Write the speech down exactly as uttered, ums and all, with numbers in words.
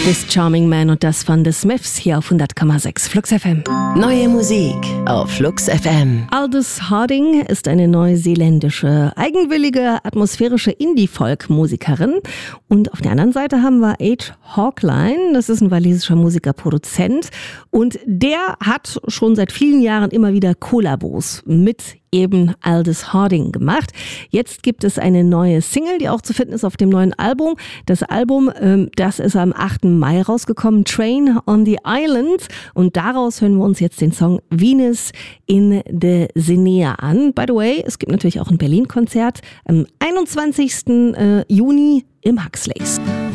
This Charming Man und das von The Smiths hier auf hundert Komma sechs Flux F M. Neue Musik auf Flux F M. Aldous Harding ist eine neuseeländische, eigenwillige, atmosphärische Indie-Folk-Musikerin. Und auf der anderen Seite haben wir Age Hawkline, das ist ein walisischer Musiker, Produzent. Und der hat schon seit vielen Jahren immer wieder Kollabos mit eben Aldous Harding gemacht. Jetzt gibt es eine neue Single, die auch zu finden ist auf dem neuen Album. Das Album, ähm, das ist am achten Mai rausgekommen, Train on the Island. Und daraus hören wir uns jetzt den Song Venus in the Sinea an. By the way, es gibt natürlich auch ein Berlin-Konzert am einundzwanzigsten Juni im Huxleys.